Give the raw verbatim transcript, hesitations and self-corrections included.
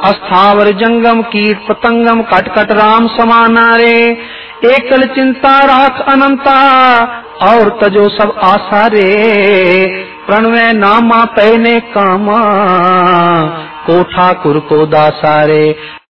अस्थावर जंगम कीट पतंगम cut cut Ram समाना रे। एकल चिंता राख अनंता और तजो सब आशा रे। प्रणवे नामा पहने कामा को ठाकुर को दासा रे।